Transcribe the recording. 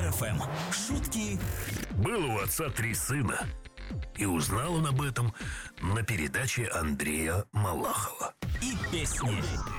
Юмор ФМ. Шутки. Было у отца 3 сына, и узнал он об этом на передаче Андрея Малахова. И песни.